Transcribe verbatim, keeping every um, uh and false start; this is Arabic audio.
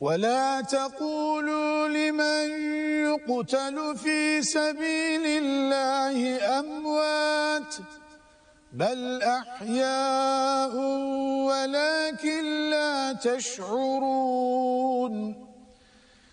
ولا تقولوا لمن يقتل في سبيل الله أموات بل أحياء ولكن لا تشعرون